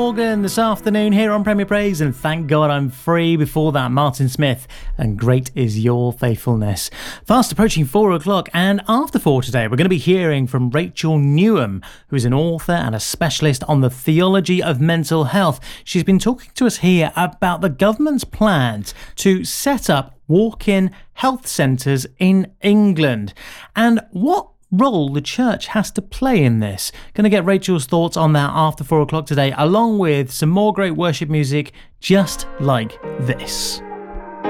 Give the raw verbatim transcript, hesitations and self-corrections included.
Morgan this afternoon here on Premier Praise, and thank God I'm free. Before that, Martin Smith and Great Is Your Faithfulness. Fast approaching four o'clock, and after four today we're going to be hearing from Rachel Newham, who is an author and a specialist on the theology of mental health. She's been talking to us here about the government's plans to set up walk-in health centres in England and what role the church has to play in this. Going to get Rachel's thoughts on that after four o'clock today, along with some more great worship music just like this.